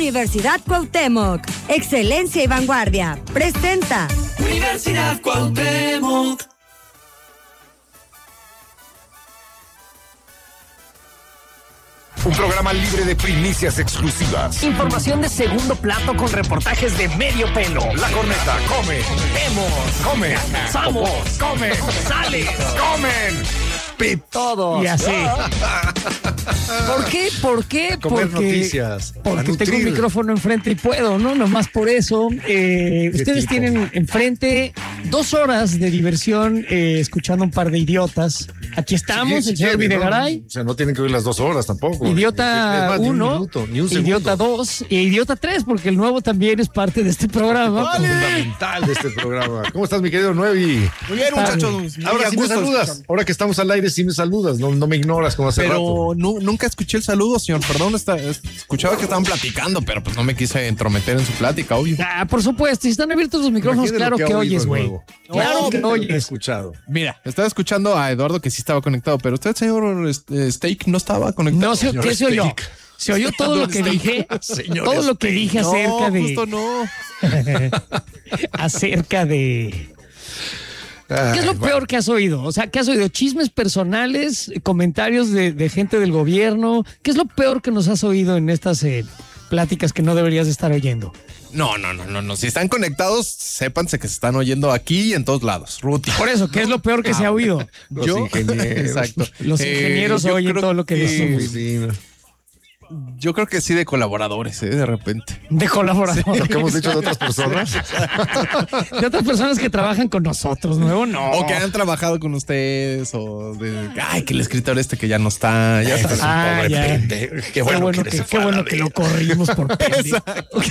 Universidad Cuauhtémoc, excelencia y vanguardia. Presenta Universidad Cuauhtémoc. Un programa libre de primicias exclusivas. Información de segundo plato con reportajes de medio pelo. La corneta come, Vemos, come, Somos, come, sales, comen. todos. Y así. ¿Por qué? Comer noticias. Porque tengo un micrófono enfrente y puedo, ¿no? Nomás por eso. Ustedes tienen enfrente 2 horas de diversión escuchando un par de idiotas. Aquí estamos, el señor Videgaray. No, o sea, no tienen que oír las 2 horas tampoco. Idiota 1, Idiota 2 y Idiota 3, porque el nuevo también es parte de este programa. ¡Vale! Fundamental de este programa. ¿Cómo estás, mi querido Nuevi? Muy bien, muchachos. Ahora sí me saludas. Ahora que estamos al aire, sí me saludas. No me ignoras como hace rato. Pero nunca escuché el saludo, señor. Perdón, escuchaba que estaban platicando, pero pues no me quise entrometer en su plática, obvio. Por supuesto, si están abiertos los micrófonos, Imagínate claro que oyes, güey. Claro que He oyes. escuchado. Mira, estaba escuchando a Eduardo que sí estaba conectado, pero usted, señor Steak, no estaba conectado. No, ¿qué se oyó? Se oyó todo lo que dije. Todo lo que dije acerca de. Justo no. Acerca de. ¿Qué es lo peor que has oído? O sea, ¿qué has oído? ¿Chismes personales? ¿Comentarios de gente del gobierno? ¿Qué es lo peor que nos has oído en estas pláticas que no deberías estar oyendo? No. Si están conectados, sépanse que se están oyendo aquí y en todos lados. Ruti. Por eso, ¿qué es lo peor que se ha oído? Los ingenieros. Exacto. Los ingenieros oyen todo lo que decimos. Yo creo que sí de colaboradores, de repente. De colaboradores. Lo que hemos dicho de otras personas. De otras personas que trabajan con nosotros, nuevo no. O que han trabajado con ustedes, o que el escritor que ya no está. Ya está. Qué bueno que lo corrimos por pendejo.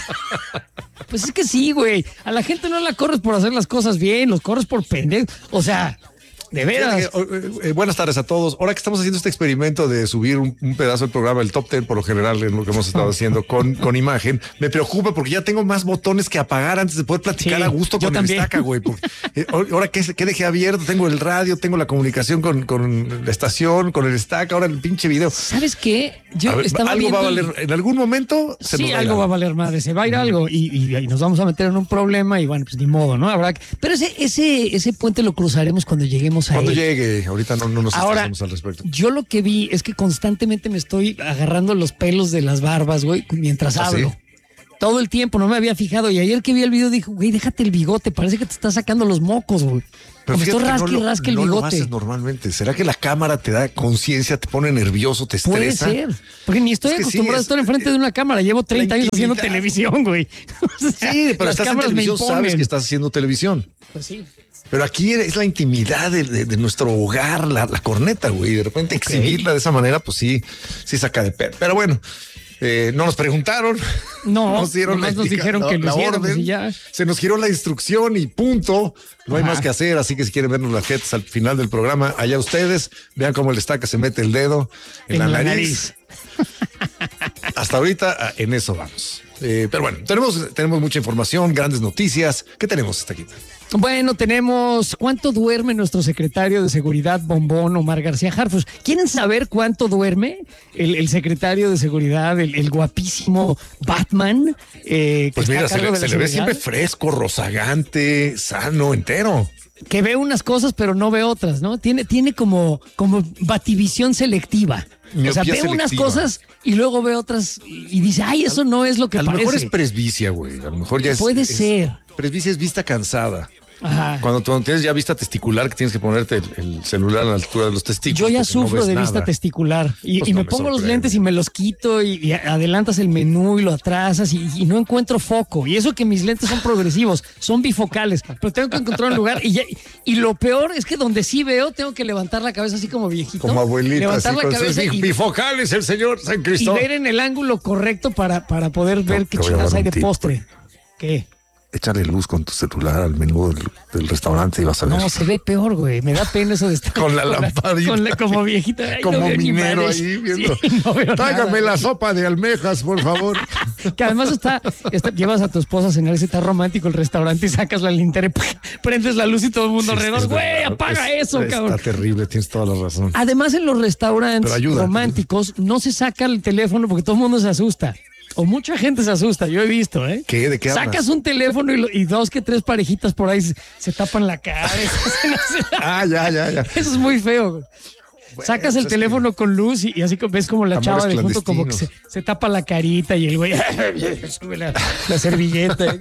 Pues es que sí, güey. A la gente no la corres por hacer las cosas bien, los corres por pendejo. O sea, de veras. Buenas tardes a todos. Ahora que estamos haciendo este experimento de subir un pedazo del programa, el top 10 por lo general en lo que hemos estado haciendo con imagen, me preocupa porque ya tengo más botones que apagar antes de poder platicar a gusto con el Estaca, güey. Ahora que dejé abierto, tengo el radio, tengo la comunicación con la estación, con el Estaca, ahora el pinche video. ¿Sabes qué? Yo estaba algo viendo va a valer, en algún momento algo va a valer madre, se va a ir algo y nos vamos a meter en un problema y bueno, pues ni modo, ¿no? Habrá que... Pero ese puente lo cruzaremos cuando lleguemos a cuando él. Llegue, ahorita no nos ahora, estresamos al respecto. Yo lo que vi es que constantemente me estoy agarrando los pelos de las barbas, güey, mientras hablo. ¿Sí? Todo el tiempo, no me había fijado. Y ayer que vi el video dije, güey, déjate el bigote, parece que te está sacando los mocos, güey. Pero como estoy rasque el bigote. No lo haces normalmente. ¿Será que la cámara te da conciencia, te pone nervioso, te estresa? Puede ser. Porque ni estoy acostumbrado a estar enfrente de una cámara. Llevo 30 años haciendo televisión, güey. O sea, sí, pero estás en televisión, sabes que estás haciendo televisión. Pues sí. Pero aquí es la intimidad de nuestro hogar, la corneta, güey. De repente exhibirla de esa manera, pues sí saca de pedo. Pero bueno, no nos preguntaron. No, nos dijeron que lo hiciéramos y ya. Se nos giró la instrucción y punto. No hay más que hacer, así que si quieren vernos las jetas al final del programa, allá ustedes, vean cómo el Estaca se mete el dedo en la nariz. Hasta ahorita en eso vamos. Pero bueno, tenemos mucha información, grandes noticias. ¿Qué tenemos, Estaquita? Bueno, tenemos cuánto duerme nuestro secretario de Seguridad, Bombón Omar García Harfuch. ¿Quieren saber cuánto duerme el secretario de Seguridad, el guapísimo Batman? Pues mira, se le ve siempre fresco, rozagante, sano, entero. Que ve unas cosas, pero no ve otras, ¿no? Tiene como bativisión selectiva. O sea, ve unas cosas y luego ve otras y dice, ay, eso no es lo que parece. A lo mejor es presbicia, güey. A lo mejor ya puede ser. Presbicia es vista cansada. Ajá. Cuando tienes ya vista testicular, que tienes que ponerte el celular a la altura de los testículos. Yo ya sufro de vista testicular y me pongo los lentes y me los quito y adelantas el menú y lo atrasas y no encuentro foco. Y eso que mis lentes son progresivos, son bifocales, pero tengo que encontrar un lugar y lo peor es que donde sí veo tengo que levantar la cabeza así como viejito. Como abuelita. Levantar la cabeza bifocales el señor San Cristóbal. Y ver en el ángulo correcto para poder ver qué chingados hay de postre. ¿Qué? Échale luz con tu celular al menú del restaurante y vas a ver. No, se ve peor, güey. Me da pena eso de estar con la lamparita. Como viejita. Ay, como no minero ahí viendo. Sí, no tráigame la sopa de almejas, por favor. Que además llevas a tu esposa a cenar, ese está romántico el restaurante y sacas la linterna y prendes la luz y todo el mundo alrededor. Güey, apaga eso, cabrón. Está terrible, tienes toda la razón. Además, en los restaurantes románticos no se saca el teléfono porque todo el mundo se asusta. O mucha gente se asusta, yo he visto, ¿eh? ¿Qué? ¿De qué hablas? Sacas un teléfono y dos que tres parejitas por ahí se tapan la cara. Ya. Eso es muy feo, güey. Bueno, sacas el teléfono con luz y así ves como la chava de junto como que se tapa la carita y el güey sube la servilleta.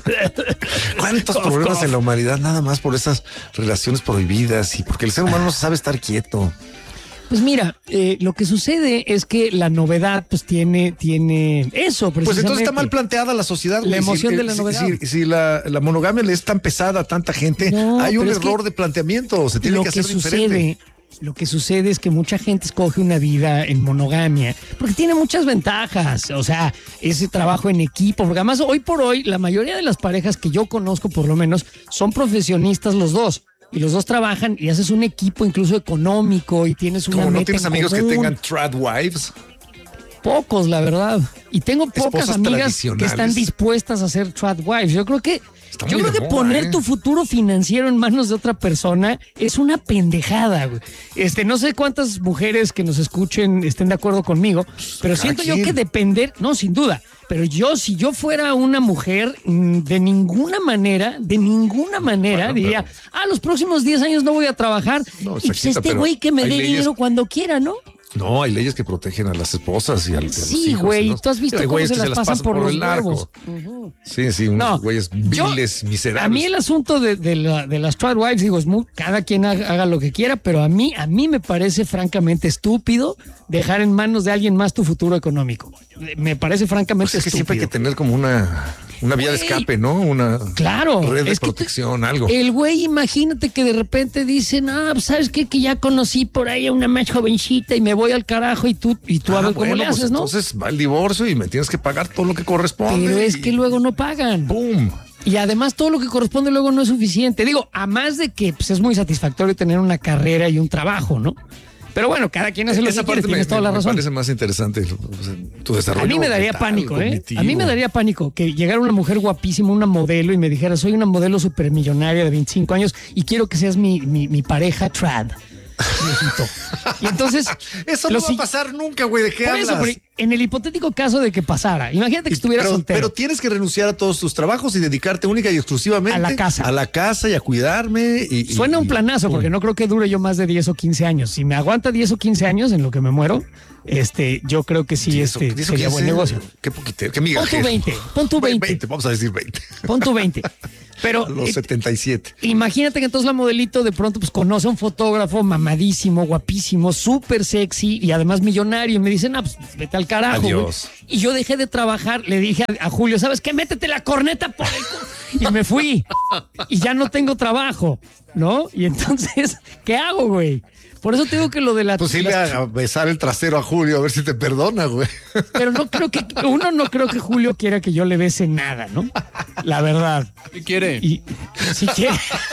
¿Cuántos problemas en la humanidad nada más por esas relaciones prohibidas y porque el ser humano no sabe estar quieto? Pues mira, lo que sucede es que la novedad pues tiene eso precisamente. Pues entonces está mal planteada la sociedad. La emoción de la novedad. Si la monogamia le es tan pesada a tanta gente, hay un error de planteamiento, se tiene que hacer diferente. Lo que sucede es que mucha gente escoge una vida en monogamia porque tiene muchas ventajas, o sea, ese trabajo en equipo, porque además hoy por hoy la mayoría de las parejas que yo conozco por lo menos son profesionistas los dos. Y los dos trabajan y haces un equipo incluso económico y tienes una meta. ¿No tienes amigos que tengan trad wives? Pocos, la verdad. Y tengo pocas amigas que están dispuestas a hacer trad wives. Yo creo que poner tu futuro financiero en manos de otra persona es una pendejada, güey. No sé cuántas mujeres que nos escuchen estén de acuerdo conmigo, pero siento yo que depender, no, sin duda. Pero si yo fuera una mujer, de ninguna manera, diría, los próximos 10 años no voy a trabajar. No, y pues güey que me dé dinero cuando quiera, ¿no? No, hay leyes que protegen a las esposas y a los hijos. Sí, güey, tú has visto cómo se las pasan por los huevos. Sí, unos güeyes viles, miserables. A mí el asunto de las trad wives, digo, cada quien haga lo que quiera, pero a mí me parece francamente estúpido dejar en manos de alguien más tu futuro económico. Me parece francamente estúpido. Siempre hay que tener como una vía de escape, ¿no? Una red de protección, algo. El güey, imagínate que de repente dicen, pues ¿sabes qué? Que ya conocí por ahí a una más jovencita y me voy al carajo y tú a ver cómo le haces, pues, ¿no? Entonces va el divorcio y me tienes que pagar todo lo que corresponde. Pero es que luego no pagan. ¡Pum! Y además todo lo que corresponde luego no es suficiente. Digo, a más de que pues, es muy satisfactorio tener una carrera y un trabajo, ¿no? Pero bueno, cada quien hace lo que quiere, tienes toda la razón. Me parece más interesante tu desarrollo. A mí me daría pánico, cognitivo. A mí me daría pánico que llegara una mujer guapísima, una modelo, y me dijera, soy una modelo supermillonaria de 25 años y quiero que seas mi pareja trad. Y entonces eso no va a pasar nunca, güey. ¿De qué hablas? Eso, en el hipotético caso de que pasara, imagínate que estuvieras soltero. Pero tienes que renunciar a todos tus trabajos y dedicarte única y exclusivamente a la casa y a cuidarme. Suena un planazo, porque no creo que dure yo más de 10 o 15 años. Si me aguanta 10 o 15 años en lo que me muero, yo creo que sí, sería buen negocio. Qué poquito, qué migajero. Pon tu 20. Vamos a decir 20. Pon tu 20. Pero a los 77. Imagínate que entonces la modelito de pronto pues conoce a un fotógrafo mamadísimo, guapísimo, súper sexy y además millonario. Y me dicen, pues vete al carajo. Adiós. Y yo dejé de trabajar, le dije a Julio, ¿sabes qué? Métete la corneta por el... Y me fui. Y ya no tengo trabajo, ¿no? Y entonces, ¿qué hago, güey? Por eso te digo que lo de la... Pues irle a besar el trasero a Julio a ver si te perdona, güey. Pero no creo que Julio quiera que yo le bese nada, ¿no? La verdad. ¿Qué quiere? Si quiere.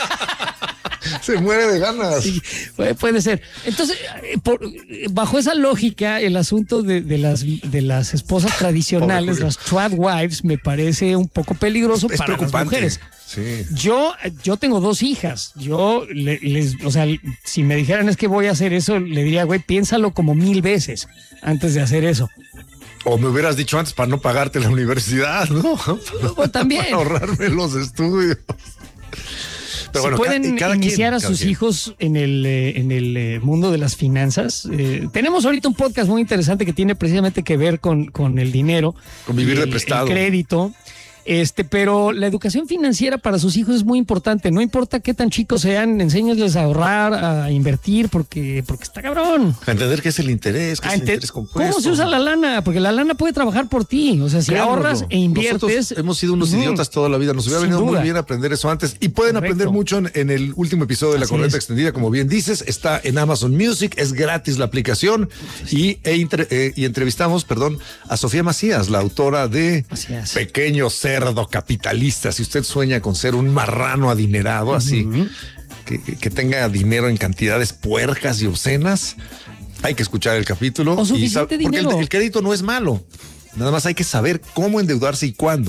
Se muere de ganas. Sí, puede ser. Entonces, bajo esa lógica, el asunto de las esposas tradicionales, las trad wives, me parece un poco peligroso para las mujeres. Sí. Yo tengo 2 hijas. Yo o sea, si me dijeran es que voy a hacer eso, le diría, güey, piénsalo como 1000 veces antes de hacer eso. O me hubieras dicho antes para no pagarte la universidad, ¿no? O también. Para ahorrarme los estudios. Pero bueno, pueden iniciar a sus hijos en el mundo de las finanzas. Tenemos ahorita un podcast muy interesante que tiene precisamente que ver con el dinero. Con vivir de prestado. El crédito. Pero la educación financiera para sus hijos es muy importante. No importa qué tan chicos sean, enséñales a ahorrar, a invertir, porque está cabrón. A entender qué es el interés, qué es el interés compuesto. ¿Cómo se usa la lana? Porque la lana puede trabajar por ti. O sea, si ahorras e inviertes. Nosotros hemos sido unos idiotas toda la vida. Nos hubiera venido muy bien aprender eso antes. Y pueden aprender mucho en el último episodio de La Correcta Extendida, como bien dices. Está en Amazon Music, es gratis la aplicación. Y entrevistamos, a Sofía Macías, la autora de Pequeño Cerdo Capitalista. Si usted sueña con ser un marrano adinerado, así que tenga dinero en cantidades puercas y obscenas, hay que escuchar el capítulo. Porque el crédito no es malo, nada más hay que saber cómo endeudarse y cuándo.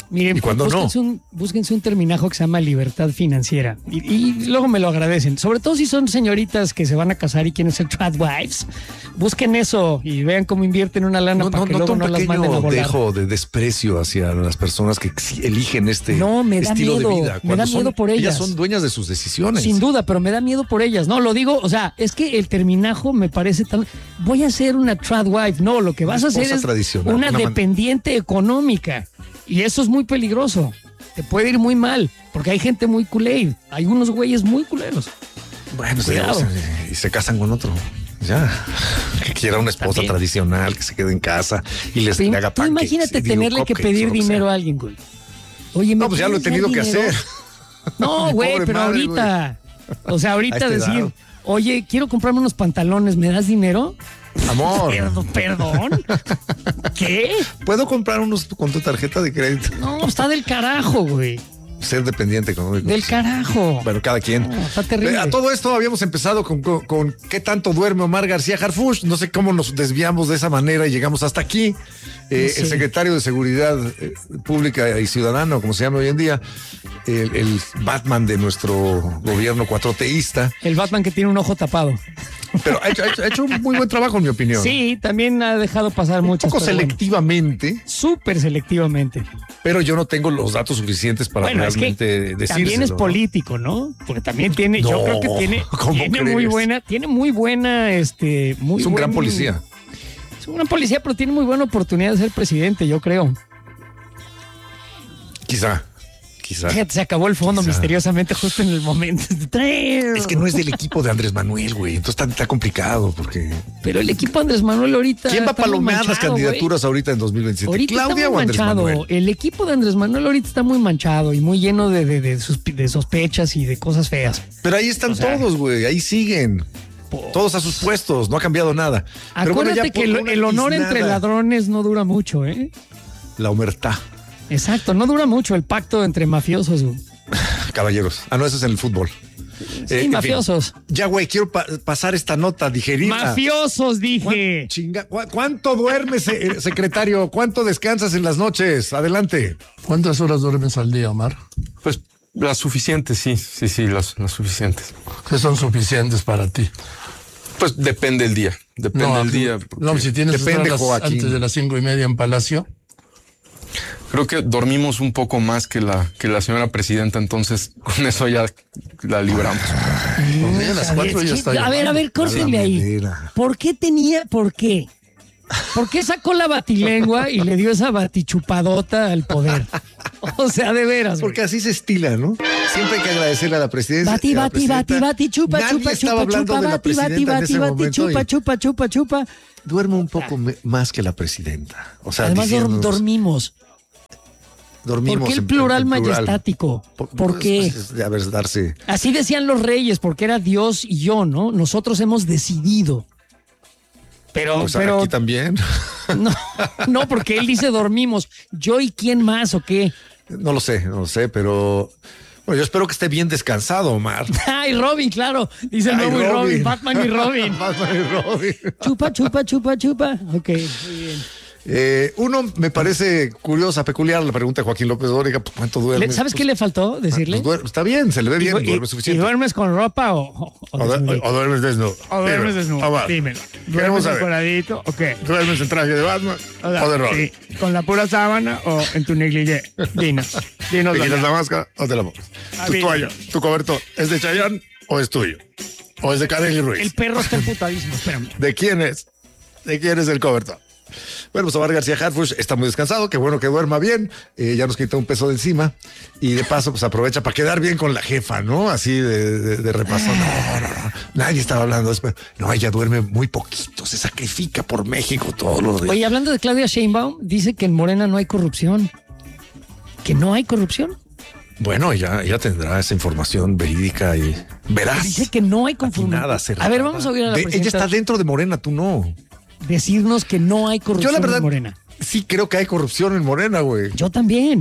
Miren, ¿Y cuándo no? Búsquense un terminajo que se llama libertad financiera y luego me lo agradecen. Sobre todo si son señoritas que se van a casar y quieren ser tradwives. Busquen eso y vean cómo invierten una lana para que luego no las manden a volar. Dejo de desprecio hacia las personas que eligen este estilo de vida. Me da miedo por ellas. Ellas son dueñas de sus decisiones. Sin duda, pero me da miedo por ellas. No, lo digo, o sea, es que el terminajo me parece tan... Voy a ser una tradwife. No, lo que vas a hacer es una dependiente económica. Y eso es muy peligroso. Te puede ir muy mal, porque hay gente muy culé. Hay unos güeyes muy culeros. Bueno, y se casan con otro. Ya. Que quiera una esposa tradicional, que se quede en casa y les haga pancakes. Tú imagínate tenerle que pedir dinero a alguien, güey. Oye, no, pues ya lo he tenido que hacer. No, güey, pero madre, ahorita. Güey. O sea, ahorita decir, oye, quiero comprarme unos pantalones, ¿me das dinero? Amor. ¿Perdón? ¿Qué? ¿Puedo comprar unos con tu tarjeta de crédito? No, está del carajo, güey. Ser dependiente económico. Del carajo. Bueno, cada quien. No, está terrible. A todo esto habíamos empezado con ¿qué tanto duerme Omar García Harfuch? No sé cómo nos desviamos de esa manera y llegamos hasta aquí. El secretario de Seguridad Pública y Ciudadano, como se llama hoy en día, el Batman de nuestro gobierno cuatroteísta. El Batman que tiene un ojo tapado. Pero ha hecho un muy buen trabajo, en mi opinión. Sí, también ha dejado pasar muchas cosas. Un poco selectivamente. Bueno, súper selectivamente. Pero yo no tengo los datos suficientes para realmente decírselo. También es político, ¿no? Porque también tiene, yo creo que tiene muy buena, es un gran policía. Es un gran policía, pero tiene muy buena oportunidad de ser presidente, yo creo. Quizá. Fíjate, se acabó el fondo misteriosamente justo en el momento. Es que no es del equipo de Andrés Manuel, güey. Entonces está complicado porque... Pero el equipo de Andrés Manuel ahorita... ¿Quién va a palomear las candidaturas ahorita en 2027? Ahorita ¿Claudia o Andrés Manuel? El equipo de Andrés Manuel ahorita está muy manchado y muy lleno de sospechas y de cosas feas. Pero ahí están todos, güey. Ahí siguen. Todos a sus puestos. No ha cambiado nada. Acuérdate que el honor entre ladrones no dura mucho, ¿eh? La omertá. Exacto, no dura mucho el pacto entre mafiosos. Caballeros. No, eso es en el fútbol. Sí, mafiosos. Fin. Ya, güey, quiero pasar esta nota digerida. Mafiosos, dije. ¿Cuánto duermes, secretario? ¿Cuánto descansas en las noches? Adelante. ¿Cuántas horas duermes al día, Omar? Pues las suficientes, sí, las suficientes. ¿Qué son suficientes para ti? Pues depende del día. Depende del día. No, si tienes antes de las 5:30 en Palacio. Creo que dormimos un poco más que la señora presidenta, entonces con eso ya la libramos. A las 4 ya está. A ver, córtenle ahí. ¿Por qué? ¿Por qué sacó la batilengua y le dio esa batichupadota al poder? O sea, de veras. Porque así se estila, ¿no? Siempre hay que agradecerle a la presidencia. Bati, chupa, chupa. Duermo un poco más que la presidenta. O sea, además dormimos. ¿Por qué el plural majestático? ¿Por qué? Darse. Así decían los reyes, porque era Dios y yo, ¿no? Nosotros hemos decidido. Pero aquí también. No, porque él dice dormimos. ¿Yo y quién más o qué? No lo sé, pero... Bueno, yo espero que esté bien descansado, Omar. Ay, Robin, claro. Dice el nuevo Robin. Batman y Robin. Batman y Robin. Chupa. Ok, muy bien. Uno, me parece curiosa, peculiar la pregunta de Joaquín López Dóriga. ¿Cuánto duermes? ¿Sabes qué le faltó decirle? Está bien, se le ve bien, duerme suficiente. ¿Y duermes con ropa o duermes desnudo? O duermes desnudo, dímelo. ¿Duermes encuadradito o qué? ¿Duermes en traje de Batman o de Robin? Sí. ¿Con la pura sábana o en tu negligé? Dinos. ¿Te quitas la máscara o te la pones? ¿Tu toalla, tu cobertor, es de Chayanne o es tuyo? ¿O es de Kareli Ruiz? El perro está emputadísimo, espérame. ¿De quién es? ¿De quién es el cobertor? Bueno, pues Omar García Harfuch está muy descansado, qué bueno que duerma bien, ya nos quita un peso de encima y de paso pues aprovecha para quedar bien con la jefa, ¿no? Así de repaso. No, nadie estaba hablando después. No, ella duerme muy poquito, se sacrifica por México todos los días. Oye, hablando de Claudia Sheinbaum, dice que en Morena no hay corrupción. ¿Que no hay corrupción? Bueno, ella tendrá esa información verídica y veraz. Dice que no hay conformidad. A ver, vamos a oír a la presidenta. Ella está dentro de Morena, tú no. Decirnos que no hay corrupción. Yo la verdad, en Morena. Sí creo que hay corrupción en Morena, güey. Yo también.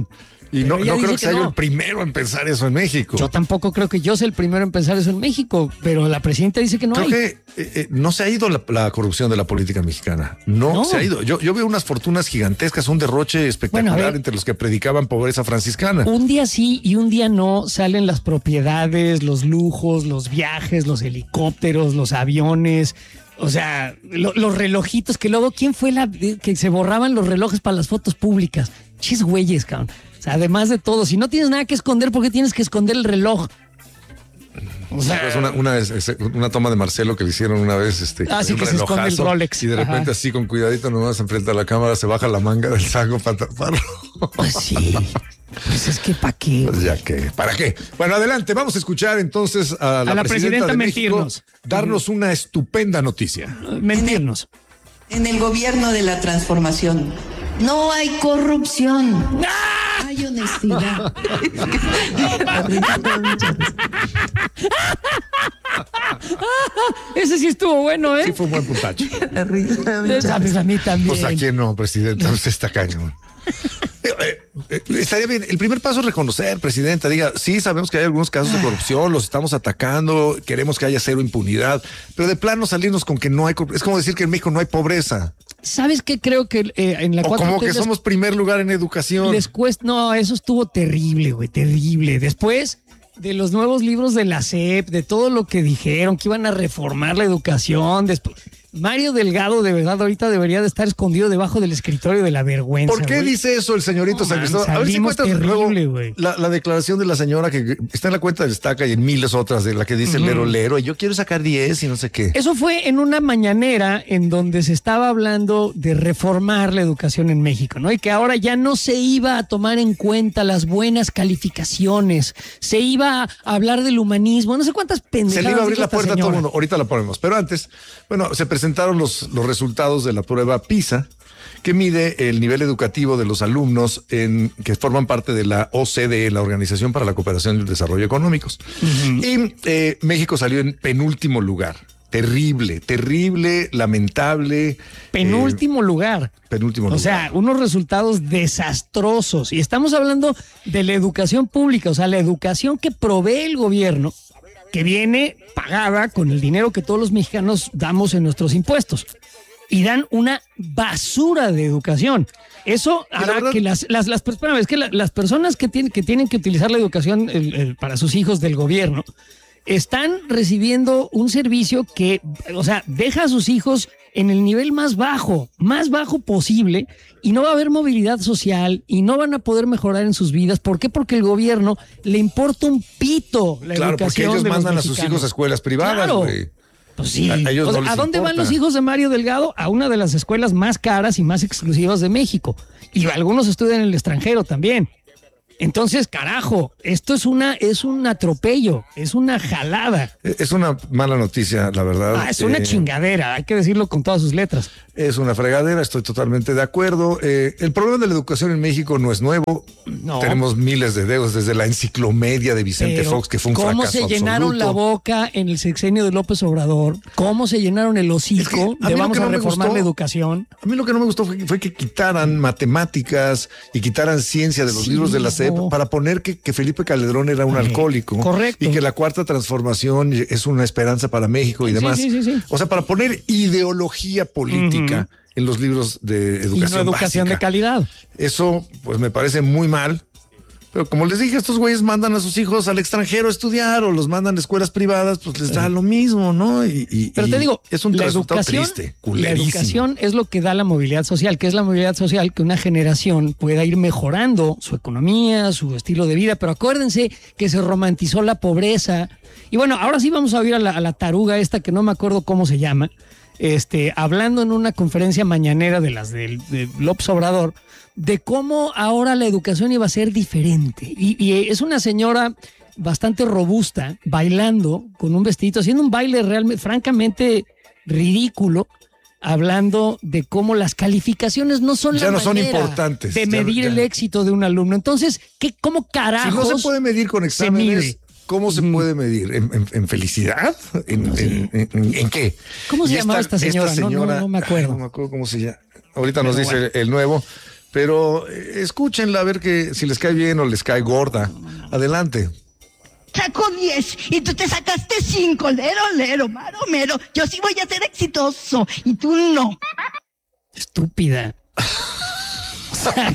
Y no creo que sea yo el primero en pensar eso en México. Yo tampoco creo que yo sea el primero en pensar eso en México, pero la presidenta dice que no hay. Creo que no se ha ido la corrupción de la política mexicana. No se ha ido. Yo veo unas fortunas gigantescas, un derroche espectacular entre los que predicaban pobreza franciscana. Un día sí y un día no salen las propiedades, los lujos, los viajes, los helicópteros, los aviones. O sea, los relojitos que luego, ¿quién fue que se borraban los relojes para las fotos públicas? Chis güeyes, cabrón. O sea, además de todo, si no tienes nada que esconder, ¿por qué tienes que esconder el reloj? O sea, es una toma de Marcelo que le hicieron una vez, sí, que se esconde el Rolex. Y de repente así con cuidadito nomás enfrente a la cámara se baja la manga del saco para taparlo. Pues sí. Pues es que ¿para qué? Pues ya que, ¿para qué? Bueno, adelante, vamos a escuchar entonces a la presidenta de México darnos una estupenda noticia. Mentirnos. En el gobierno de la transformación no hay corrupción. ¡Ah! Hay honestidad. Ese sí estuvo bueno, ¿eh? Sí, fue un buen puntacho. ¿Sabes? A mí también. Pues a quién no, presidenta, usted está cañón. Estaría bien. El primer paso es reconocer, presidenta, diga, sí, sabemos que hay algunos casos de corrupción, los estamos atacando, queremos que haya cero impunidad, pero de plano salirnos con que no hay corrupción. Es como decir que en México no hay pobreza. ¿Sabes qué? Creo que en la 4T como que somos primer lugar en educación. Les cuesta, no, eso estuvo terrible, güey, terrible. Después de los nuevos libros de la SEP, de todo lo que dijeron, que iban a reformar la educación, después... Mario Delgado, de verdad, ahorita debería de estar escondido debajo del escritorio de la vergüenza. ¿Por qué dice eso el señorito San Cristóbal? A ver si cuentas luego la declaración de la señora que está en la cuenta de Destaca y en miles otras, de la que dice lero lero, y yo quiero sacar 10 y no sé qué. Eso fue en una mañanera en donde se estaba hablando de reformar la educación en México, ¿no? Y que ahora ya no se iba a tomar en cuenta las buenas calificaciones, se iba a hablar del humanismo, no sé cuántas pendejadas. Se le iba a abrir la puerta a todo el mundo. Ahorita la ponemos. Pero antes, bueno, se presentaron los resultados de la prueba PISA, que mide el nivel educativo de los alumnos que forman parte de la OCDE, la Organización para la Cooperación y el Desarrollo Económicos. Y México salió en penúltimo lugar. Terrible, lamentable. Penúltimo lugar. Penúltimo lugar. O sea, unos resultados desastrosos. Y estamos hablando de la educación pública, o sea, la educación que provee el gobierno, que viene pagada con el dinero que todos los mexicanos damos en nuestros impuestos. Y dan una basura de educación. Eso hará que las personas que tienen que utilizar la educación para sus hijos del gobierno están recibiendo un servicio que, o sea, deja a sus hijos en el nivel más bajo posible, y no va a haber movilidad social y no van a poder mejorar en sus vidas. ¿Por qué? Porque el gobierno le importa un pito la educación de los mexicanos. Claro, porque ellos mandan a sus hijos a escuelas privadas, güey. Pues sí. ¿A dónde van los hijos de Mario Delgado? A una de las escuelas más caras y más exclusivas de México. Y algunos estudian en el extranjero también. Entonces, carajo, esto es un atropello, es una jalada. Es una mala noticia, la verdad. Es una chingadera, hay que decirlo con todas sus letras. Es una fregadera, estoy totalmente de acuerdo. El problema de la educación en México no es nuevo. No. Tenemos miles de dedos, desde la enciclomedia de Vicente Fox, que fue un fracaso absoluto. ¿Cómo se llenaron la boca en el sexenio de López Obrador? ¿Cómo se llenaron el hocico de vamos a reformar la educación? A mí lo que no me gustó fue que quitaran matemáticas y quitaran ciencia de los libros de la SEP para poner que Felipe Calderón era un alcohólico. Correcto. Y que la cuarta transformación es una esperanza para México y demás. Sí. O sea, para poner ideología política en los libros de educación y no educación básica. De calidad. Eso, pues, me parece muy mal. Pero como les dije, estos güeyes mandan a sus hijos al extranjero a estudiar o los mandan a escuelas privadas, pues les da lo mismo, ¿no? Pero te digo, es un resultado triste, culerísimo. La educación es lo que da la movilidad social, que es la movilidad social que una generación pueda ir mejorando su economía, su estilo de vida. Pero acuérdense que se romantizó la pobreza. Y bueno, ahora sí vamos a oír a la taruga esta que no me acuerdo cómo se llama, hablando en una conferencia mañanera de López Obrador, de cómo ahora la educación iba a ser diferente. Y es una señora bastante robusta, bailando con un vestidito, haciendo un baile realmente, francamente ridículo, hablando de cómo las calificaciones no son ya no son importantes de medir el éxito de un alumno. Entonces, ¿cómo carajos si no se puede medir con exámenes? ¿Cómo se puede medir? ¿En felicidad? ¿En qué? ¿Cómo se llamaba esta señora? No me acuerdo. No me acuerdo cómo se llama. Ahorita nos dice el nuevo. Pero escúchenla a ver que si les cae bien o les cae gorda. Adelante. Sacó 10 y tú te sacaste 5, lero, mero. Yo sí voy a ser exitoso y tú no. Estúpida. O sea,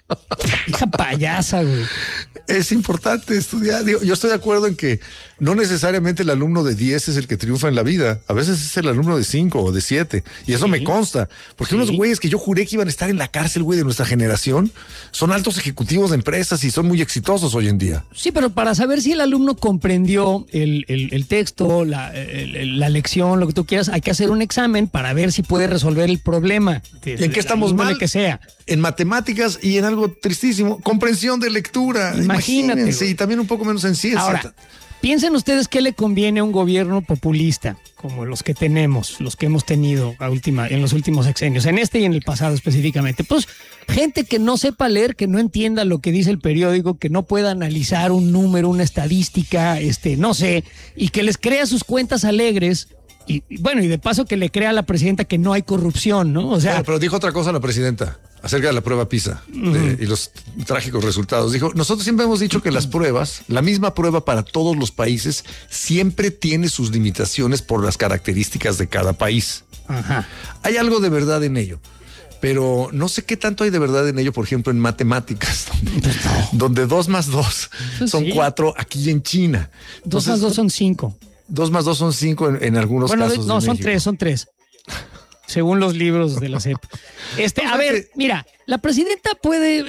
hija payasa, güey. Es importante estudiar. Yo estoy de acuerdo en que no necesariamente el alumno de 10 es el que triunfa en la vida. A veces es el alumno de 5 o de 7. Y eso me consta. Porque unos güeyes que yo juré que iban a estar en la cárcel, güey, de nuestra generación, son altos ejecutivos de empresas y son muy exitosos hoy en día. Sí, pero para saber si el alumno comprendió el texto, la lección, lo que tú quieras, hay que hacer un examen para ver si puede resolver el problema. ¿Y en qué estamos mal? Que sea. En matemáticas y en algo tristísimo, comprensión de lectura. Imagínate. Y también un poco menos en ciencia. Ahora, piensen ustedes qué le conviene a un gobierno populista, como los que tenemos, los que hemos tenido en los últimos sexenios, en este y en el pasado específicamente. Pues gente que no sepa leer, que no entienda lo que dice el periódico, que no pueda analizar un número, una estadística, no sé, y que les crea sus cuentas alegres. Y bueno, y de paso que le crea a la presidenta que no hay corrupción, ¿no? O sea, bueno, pero dijo otra cosa la presidenta acerca de la prueba PISA y los trágicos resultados. Dijo, nosotros siempre hemos dicho que las pruebas, la misma prueba para todos los países, siempre tiene sus limitaciones por las características de cada país. Ajá. Hay algo de verdad en ello. Pero no sé qué tanto hay de verdad en ello, por ejemplo, en matemáticas, donde 2 más 2 son 4 aquí en China. Entonces, 2 más 2 son 5. 2 más 2 son 5 en algunos casos. No, son 3. Según los libros de la SEP. A ver, mira, la presidenta puede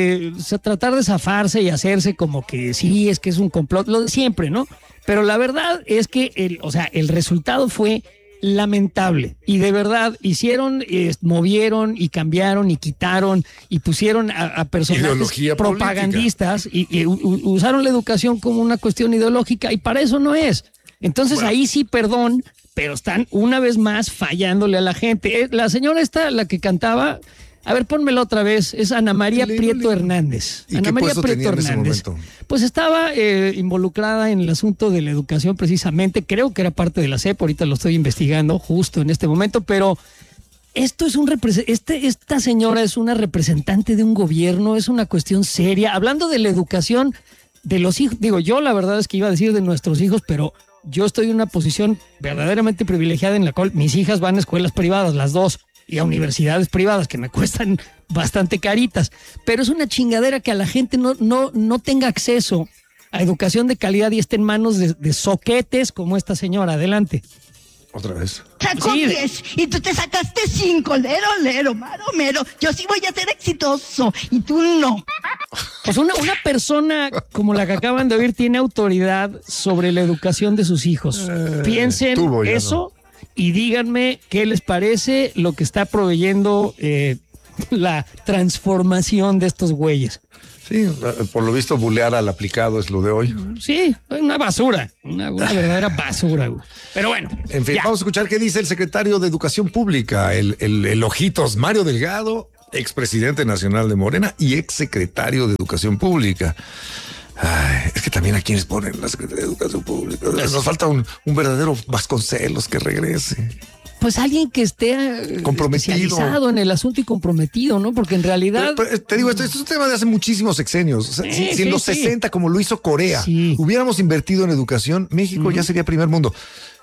tratar de zafarse y hacerse como que sí, es que es un complot, lo de siempre, ¿no? Pero la verdad es que el resultado fue lamentable. Y de verdad hicieron, movieron y cambiaron y quitaron y pusieron a personajes propagandistas y usaron la educación como una cuestión ideológica y para eso no es. Entonces ahí sí, perdón, pero están una vez más fallándole a la gente. La señora esta, la que cantaba, a ver, pónmela otra vez, es Ana María Prieto Hernández. ¿Y qué puesto tenía en ese momento? Pues estaba involucrada en el asunto de la educación precisamente, creo que era parte de la SEP, ahorita lo estoy investigando justo en este momento, pero esto es esta señora es una representante de un gobierno, es una cuestión seria. Hablando de la educación de los hijos, digo, yo la verdad es que iba a decir de nuestros hijos, pero yo estoy en una posición verdaderamente privilegiada en la cual mis hijas van a escuelas privadas, las dos, y a universidades privadas que me cuestan bastante caritas. Pero es una chingadera que a la gente no tenga acceso a educación de calidad y esté en manos de soquetes como esta señora. Adelante. Otra vez. Sacó 10 y tú te sacaste 5, lero, mero. Yo sí voy a ser exitoso y tú no. Pues una persona como la que acaban de oír tiene autoridad sobre la educación de sus hijos. Piensen eso y díganme qué les parece lo que está proveyendo la transformación de estos güeyes. Sí, por lo visto bulear al aplicado es lo de hoy. Sí, una basura, una verdadera basura, güey. Pero bueno. En fin, vamos a escuchar qué dice el secretario de Educación Pública, el Ojitos Mario Delgado, expresidente nacional de Morena y exsecretario de Educación Pública. Ay, es que también a quienes ponen la Secretaría de Educación Pública. Nos falta un verdadero Vasconcelos que regrese. Pues alguien que esté especializado en el asunto y comprometido, ¿no? Porque en realidad... Pero te digo, esto es un tema de hace muchísimos sexenios. O sea, si en los 60, como lo hizo Corea, hubiéramos invertido en educación, México ya sería primer mundo.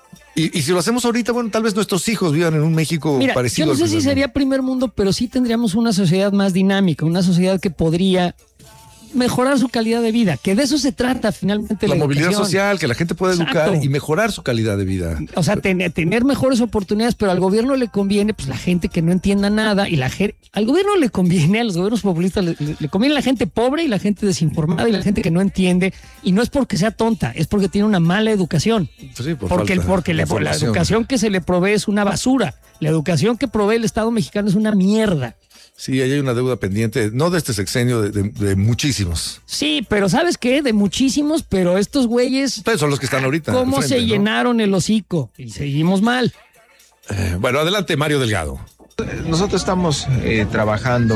Y si lo hacemos ahorita, bueno, tal vez nuestros hijos vivan en un México parecido. Yo no sé si sería primer mundo, pero sí tendríamos una sociedad más dinámica, una sociedad que podría mejorar su calidad de vida, que de eso se trata finalmente la movilidad social, que la gente pueda educar y mejorar su calidad de vida. O sea, tener mejores oportunidades, pero al gobierno le conviene, pues la gente que no entienda nada y al gobierno le conviene, a los gobiernos populistas le conviene la gente pobre y la gente desinformada y la gente que no entiende, y no es porque sea tonta, es porque tiene una mala educación. Sí, porque la educación que se le provee es una basura. La educación que provee el Estado mexicano es una mierda. Sí, ahí hay una deuda pendiente, no de este sexenio, de muchísimos. Sí, pero ¿sabes qué? De muchísimos, pero estos güeyes... Ustedes son los que están ahorita. ¿Cómo frente, se llenaron el hocico? Y seguimos mal. Bueno, adelante, Mario Delgado. Nosotros estamos trabajando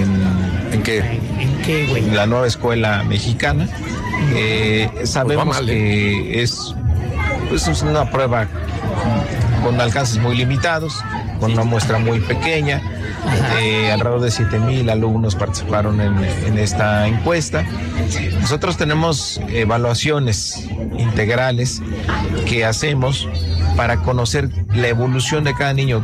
¿En qué? ¿En qué, güey? En la nueva escuela mexicana. Sabemos pues que es una prueba con alcances muy limitados. con una muestra muy pequeña. Alrededor de 7,000 alumnos participaron en esta encuesta. Nosotros tenemos evaluaciones integrales que hacemos para conocer la evolución de cada niño,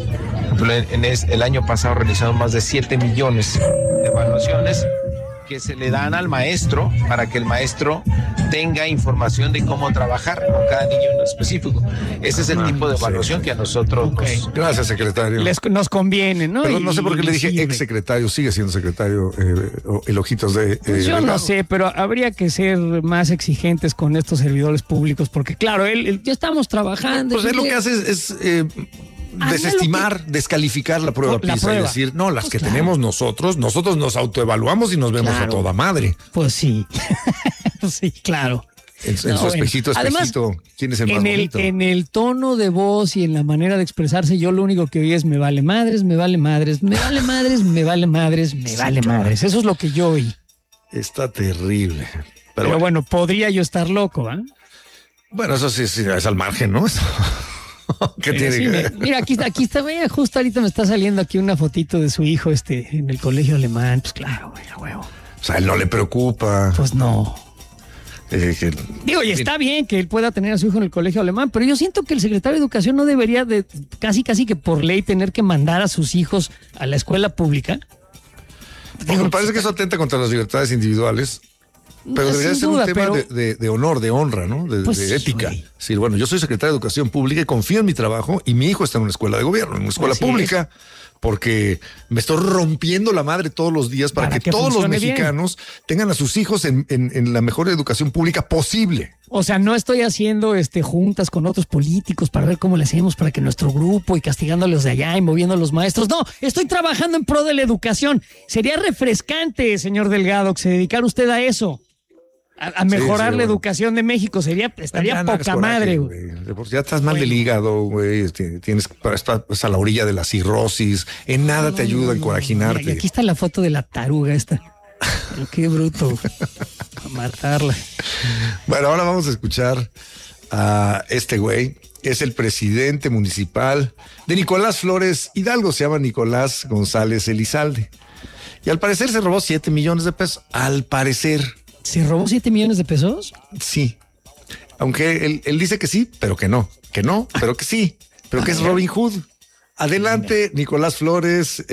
el año pasado realizaron más de 7 millones de evaluaciones que se le dan al maestro para que el maestro tenga información de cómo trabajar con cada niño en específico. Ese es el tipo de evaluación que a nosotros Gracias, secretario. Nos conviene, ¿no? Pero no sé por qué le dije ex secretario, sigue siendo secretario, el ojitos de... Pues yo no sé, pero habría que ser más exigentes con estos servidores públicos, porque claro, ya estamos trabajando. Pues él lo que hace es desestimar, descalificar la prueba PISA y decir, no, las que tenemos nosotros nos autoevaluamos y nos vemos a toda madre. Pues sí, sí, claro. En su espejito, además, ¿quién es el más bonito? En el tono de voz y en la manera de expresarse, yo lo único que oí es me vale madres, me vale madres, me vale madres, me vale madres, me vale madres. Eso es lo que yo oí. Está terrible. Pero bueno, podría yo estar loco, ¿ah? Bueno, eso sí es al margen, ¿no? ¿Qué tiene sí, que... Mira, aquí está, vea, justo ahorita me está saliendo aquí una fotito de su hijo en el colegio alemán. Pues claro, güey, a huevo. O sea, él no le preocupa. Pues no. Digo, y está bien que él pueda tener a su hijo en el colegio alemán, pero yo siento que el secretario de Educación no debería de casi que por ley tener que mandar a sus hijos a la escuela pública. Me parece que eso atenta contra las libertades individuales. Pero debería ser un tema de honor, de honra, ¿no? De ética. Es decir, bueno, yo soy secretario de Educación Pública y confío en mi trabajo y mi hijo está en una escuela de gobierno, en una escuela pública, porque me estoy rompiendo la madre todos los días para que todos los mexicanos tengan a sus hijos en la mejor educación pública posible. O sea, no estoy haciendo juntas con otros políticos para ver cómo le hacemos para que nuestro grupo y castigándolos de allá y moviendo a los maestros. No, estoy trabajando en pro de la educación. Sería refrescante, señor Delgado, que se dedicara usted a eso. A mejorar la educación de México. Estaría poca madre, güey. Ya estás mal del hígado, güey. Estás a la orilla de la cirrosis. En nada te ayuda a encorajinarte. Y aquí está la foto de la taruga esta. Qué bruto. A matarla. Bueno, ahora vamos a escuchar a este güey. Es el presidente municipal de Nicolás Flores Hidalgo. Se llama Nicolás González Elizalde. Y al parecer se robó 7 millones de pesos. Al parecer. ¿Se robó 7 millones de pesos? Sí. Aunque él dice que sí, pero que no, pero que sí, pero que es Robin Hood. Adelante, Nicolás Flores,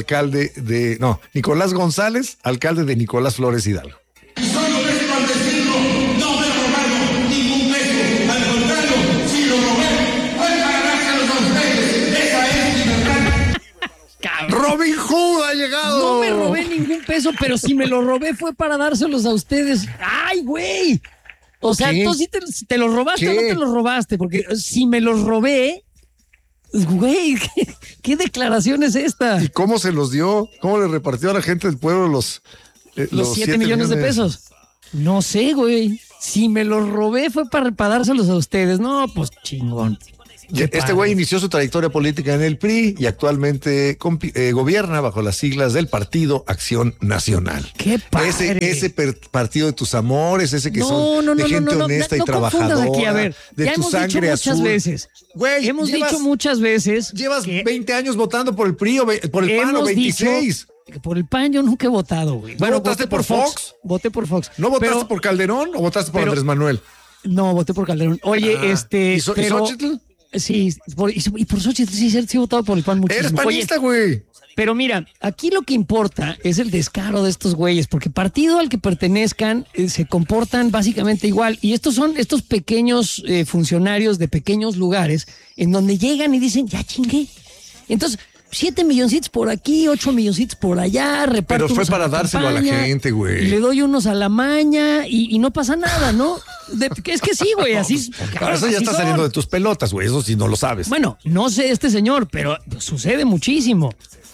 Nicolás González, alcalde de Nicolás Flores Hidalgo. Solo de ese campesino no me robaron ningún peso. Al contrario, si lo robé, voy a ganárselos a ustedes. Esa es libertad. Robin Hood ha llegado. No me robé ningún peso, pero si me lo robé fue para dárselos a ustedes. ¡Ay, güey! O sea, ¿tú sí te los robaste o no te los robaste? Porque si me los robé, güey, ¿qué declaración es esta? ¿Y cómo se los dio? ¿Cómo le repartió a la gente del pueblo los 7 millones de pesos? No sé, güey. Si me los robé fue para dárselos a ustedes. No, pues chingón. Este güey inició su trayectoria política en el PRI y actualmente gobierna bajo las siglas del Partido Acción Nacional. ¡Qué padre! Ese partido de tus amores, ese que son de gente honesta y trabajadora, aquí, a ver, de tu sangre azul. Muchas veces. Güey, hemos dicho muchas veces. Llevas 20 años votando por el PRI o por el PAN o 26. Por el PAN yo nunca he votado, güey. ¿No votaste por Fox? Voté por Fox. ¿No votaste por Calderón o votaste por Andrés Manuel? No, voté por Calderón. Oye, ¿Y Xóchitl? Sí, y por Xochitl sí he votado por el PAN muchísimo. Eres panista, güey. Pero mira, aquí lo que importa es el descaro de estos güeyes, porque partido al que pertenezcan se comportan básicamente igual. Y estos son estos pequeños funcionarios de pequeños lugares en donde llegan y dicen, ya chingué. Entonces, 7 milloncitos por aquí, 8 milloncitos por allá, reparto. Pero fue para dárselo a la gente, güey. Le doy unos a la maña y no pasa nada, ¿no? Es que sí, güey, así. Claro, eso ya está saliendo de tus pelotas, güey, eso sí no lo sabes. Bueno, no sé este señor, pero sucede muchísimo.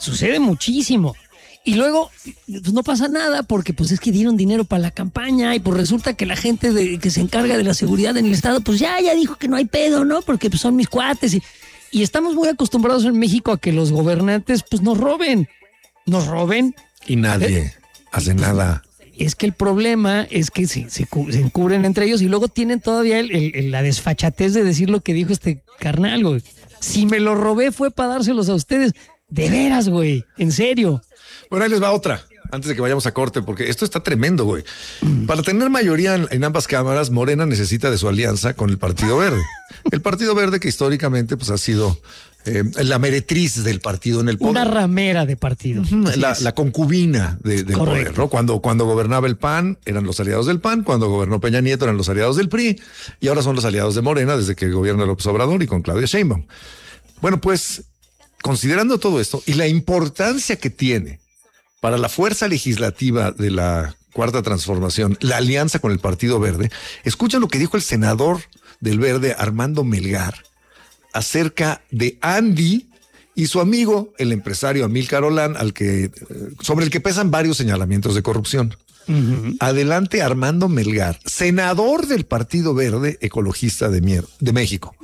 Y luego, pues no pasa nada porque pues es que dieron dinero para la campaña y pues resulta que la gente que se encarga de la seguridad en el estado, pues ya dijo que no hay pedo, ¿no? Porque pues son mis cuates y estamos muy acostumbrados en México a que los gobernantes pues nos roben. Y nadie hace nada. Es que el problema es que se encubren entre ellos y luego tienen todavía la desfachatez de decir lo que dijo este carnal, güey. Si me lo robé fue para dárselos a ustedes. De veras, güey. En serio. Bueno, ahí les va otra. Antes de que vayamos a corte, porque esto está tremendo, güey. Para tener mayoría en ambas cámaras, Morena necesita de su alianza con el Partido Verde. El Partido Verde que históricamente pues ha sido la meretriz del partido en el poder. Una ramera de partido. La concubina del poder, ¿no? Cuando gobernaba el PAN, eran los aliados del PAN. Cuando gobernó Peña Nieto, eran los aliados del PRI. Y ahora son los aliados de Morena desde que gobierna López Obrador y con Claudia Sheinbaum. Bueno, pues, considerando todo esto y la importancia que tiene para la fuerza legislativa de la Cuarta Transformación, la alianza con el Partido Verde, escuchen lo que dijo el senador del Verde, Armando Melgar, acerca de Andy y su amigo, el empresario Amílcar Olán, sobre el que pesan varios señalamientos de corrupción. Uh-huh. Adelante, Armando Melgar, senador del Partido Verde Ecologista de México.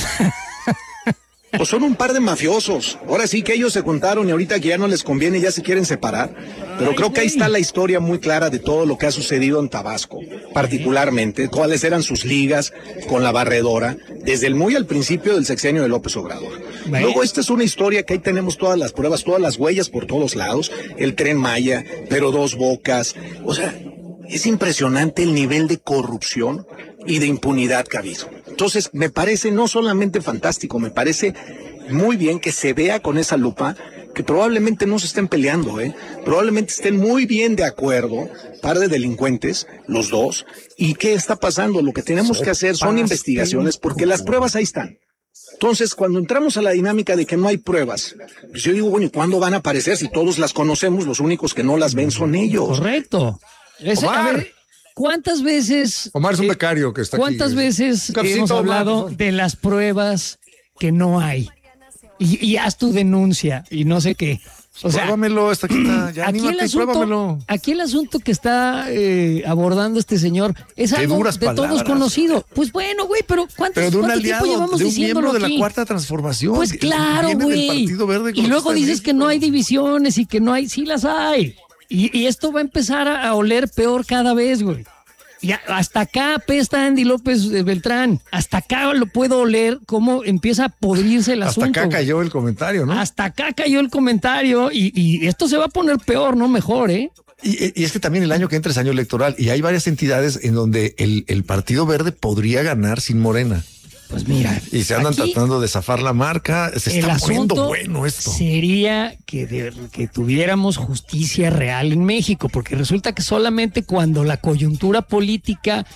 Pues son un par de mafiosos. Ahora sí que ellos se juntaron y ahorita que ya no les conviene ya se quieren separar. Pero creo que ahí está la historia muy clara de todo lo que ha sucedido en Tabasco. Particularmente, cuáles eran sus ligas con la barredora desde muy al principio del sexenio de López Obrador. Luego esta es una historia que ahí tenemos todas las pruebas, todas las huellas por todos lados. El Tren Maya, pero Dos Bocas. O sea, es impresionante el nivel de corrupción y de impunidad que ha habido. Entonces, me parece no solamente fantástico, me parece muy bien que se vea con esa lupa que probablemente no se estén peleando, probablemente estén muy bien de acuerdo, par de delincuentes, los dos, y ¿qué está pasando? Lo que tenemos que hacer son investigaciones porque las pruebas ahí están. Entonces, cuando entramos a la dinámica de que no hay pruebas, pues yo digo, bueno, ¿y cuándo van a aparecer? Si todos las conocemos, los únicos que no las ven son ellos. Correcto. A ver, ¿cuántas veces... Omar es un becario que está ¿cuántas aquí? veces hemos hablado de las pruebas que no hay? Y haz tu denuncia y no sé qué. O sea, pruébamelo, está aquí, ya anímate, pruébamelo. Aquí el asunto que está abordando este señor es algo de todos conocido. Pues bueno, güey, pero ¿cuánto tiempo llevamos de un diciéndolo miembro aquí? de la Cuarta Transformación. Pues claro, güey. Y luego dices que no hay divisiones y que no hay, sí las hay. Y esto va a empezar a oler peor cada vez, güey. Y hasta acá apesta Andy López Beltrán. Hasta acá lo puedo oler cómo empieza a podrirse el asunto. Hasta acá cayó el comentario, ¿no? Hasta acá cayó el comentario y esto se va a poner peor, no mejor, ¿eh? Y es que también el año que entra es año electoral y hay varias entidades en donde el Partido Verde podría ganar sin Morena. Pues mira. Y se andan tratando de zafar la marca. Se está poniendo bueno esto. Sería que tuviéramos justicia real en México, porque resulta que solamente cuando la coyuntura política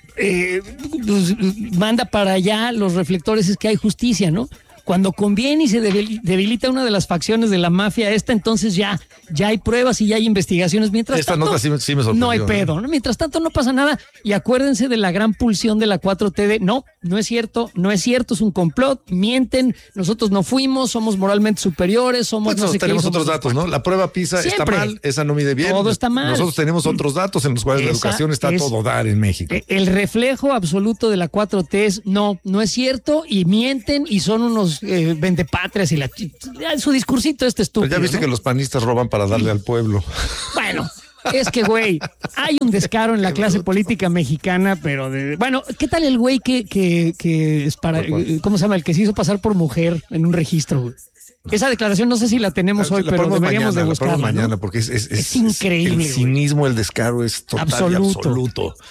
pues, manda para allá los reflectores es que hay justicia, ¿no? Cuando conviene y se debilita una de las facciones de la mafia entonces ya hay pruebas y ya hay investigaciones. Mientras esta tanto, nota sí me sorprendió, no hay pedo, ¿no? Mientras tanto no pasa nada. Y acuérdense de la gran pulsión de la 4T de no es cierto, es un complot, mienten, nosotros no fuimos, somos moralmente superiores, somos pues no sé tenemos otros datos, ¿no? La prueba PISA está mal, esa no mide bien. Todo está mal. Nosotros tenemos otros datos en los cuales la educación está a todo dar en México. El reflejo absoluto de la 4T es no es cierto y mienten y son unos vendepatrias y su discursito estúpido. Pero ya viste, ¿no?, que los panistas roban para darle al pueblo. Bueno, es que, güey, hay un descaro en la clase política mexicana, pero bueno, ¿qué tal el güey que es para, ¿cómo se llama? El que se hizo pasar por mujer en un registro, güey. Esa declaración no sé si la tenemos hoy, pero deberíamos de buscarla. Mañana, ¿no? porque es increíble. El cinismo, el descaro es total absoluto.